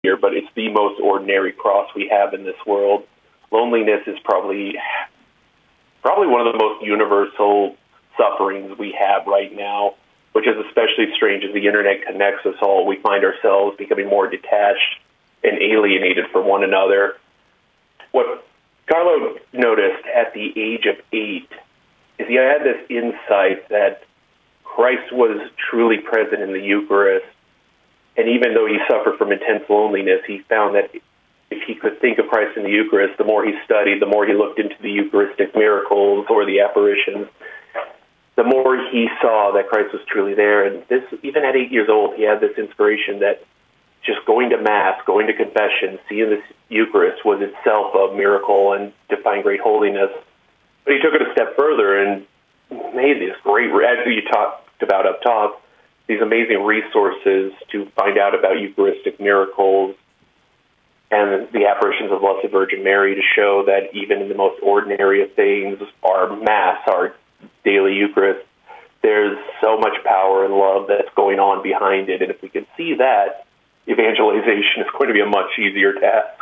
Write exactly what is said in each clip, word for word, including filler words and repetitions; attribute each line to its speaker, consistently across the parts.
Speaker 1: here, but it's the most ordinary cross we have in this world. Loneliness is probably probably one of the most universal sufferings we have right now, which is especially strange as the internet connects us all. We find ourselves becoming more detached and alienated from one another. What Carlo noticed at the age of eight is he had this insight that Christ was truly present in the Eucharist, and even though he suffered from intense loneliness, he found that if he could think of Christ in the Eucharist, the more he studied, the more he looked into the Eucharistic miracles or the apparitions, the more he saw that Christ was truly there. And this, even at eight years old, he had this inspiration that just going to Mass, going to confession, seeing this Eucharist was itself a miracle and defying great holiness. But he took it a step further and made this great, as you talked about up top, these amazing resources to find out about Eucharistic miracles and the apparitions of Blessed Virgin Mary to show that even in the most ordinary of things, our Mass, our daily Eucharist, there's so much power and love that's going on behind it. And if we can see that, evangelization is going to be a much easier task.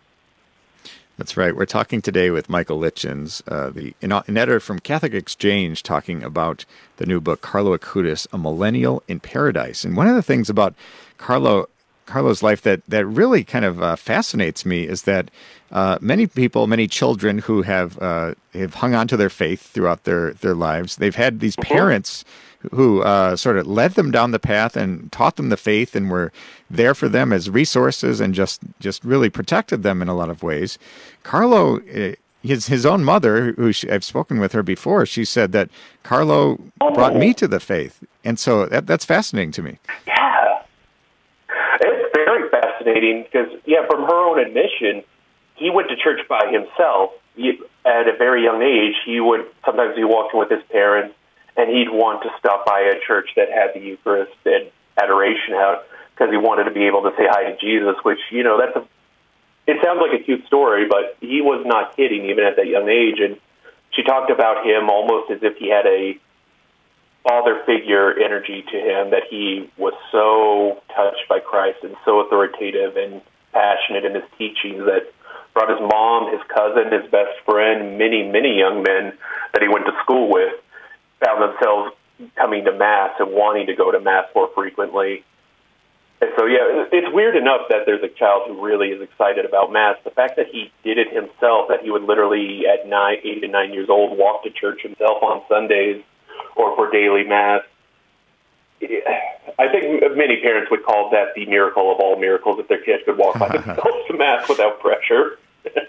Speaker 2: That's right. We're talking today with Michael Litchens, uh, the an, an editor from Catholic Exchange, talking about the new book, Carlo Acutis, A Millennial in Paradise. And one of the things about Carlo Carlo's life that, that really kind of uh, fascinates me is that uh, many people, many children who have uh, have hung on to their faith throughout their, their lives, they've had these parents who uh, sort of led them down the path and taught them the faith and were there for them as resources and just, just really protected them in a lot of ways. Carlo, his his own mother, who she, I've spoken with her before, she said that Carlo brought me to the faith. And so that, that's fascinating to me.
Speaker 1: Yeah. It's very fascinating because, yeah, from her own admission, he went to church by himself. He, at a very young age, he would sometimes be walking with his parents, and he'd want to stop by a church that had the Eucharist and adoration out because he wanted to be able to say hi to Jesus, which, you know, that's a, it sounds like a cute story, but he was not kidding even at that young age. And she talked about him almost as if he had a father figure energy to him, that he was so touched by Christ and so authoritative and passionate in his teachings that brought his mom, his cousin, his best friend, many, many young men that he went to school with, found themselves coming to Mass and wanting to go to Mass more frequently. And so, yeah, it's weird enough that there's a child who really is excited about Mass. The fact that he did it himself, that he would literally at nine, eight and nine years old walk to church himself on Sundays or for daily Mass, I think many parents would call that the miracle of all miracles, if their kids could walk by themselves to Mass without pressure.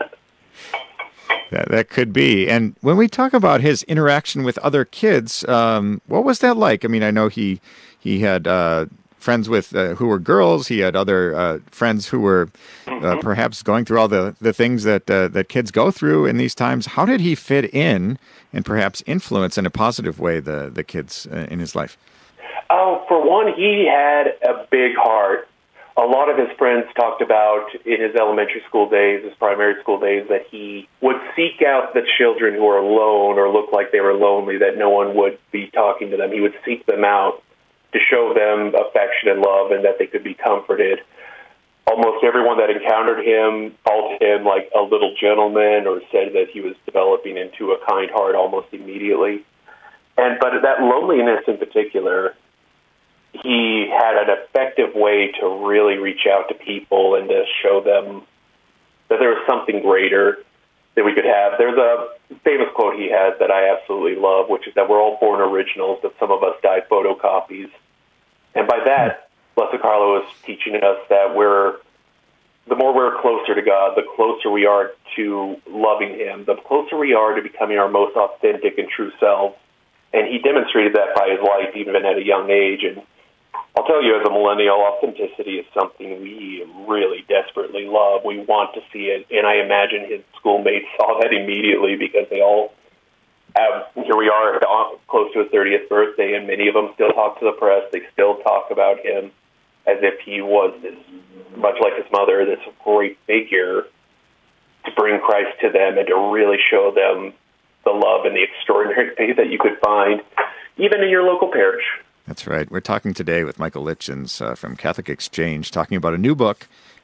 Speaker 2: That, that could be. And when we talk about his interaction with other kids, um, what was that like? I mean, I know he he had uh, friends with uh, who were girls. He had other uh, friends who were uh, mm-hmm. perhaps going through all the, the things that uh, that kids go through in these times. How did he fit in and perhaps influence in a positive way the, the kids uh, in his life?
Speaker 1: Oh, for one, he had a big heart. A lot of his friends talked about in his elementary school days, his primary school days, that he would seek out the children who were alone or looked like they were lonely, that no one would be talking to them. He would seek them out to show them affection and love and that they could be comforted. Almost everyone that encountered him called him like a little gentleman or said that he was developing into a kind heart almost immediately. And but that loneliness in particular, he had an effective way to really reach out to people and to show them that there was something greater that we could have. There's a famous quote he has that I absolutely love, which is that we're all born originals, but some of us die photocopies. And by that, Blessed Carlo is teaching us that we're, the more we're closer to God, the closer we are to loving Him, the closer we are to becoming our most authentic and true selves. And he demonstrated that by his life, even at a young age. And I'll tell you, as a millennial, authenticity is something we really desperately love. We want to see it, and I imagine his schoolmates saw that immediately because they all have, here we are, close to his thirtieth birthday, and many of them still talk to the press. They still talk about him as if he was, this, much like his mother, this great figure to bring Christ to them and to really show them the love and the extraordinary faith that you could find even in your local parish.
Speaker 2: That's right. We're talking today with Michael Litchens uh, from Catholic Exchange, talking about a new book,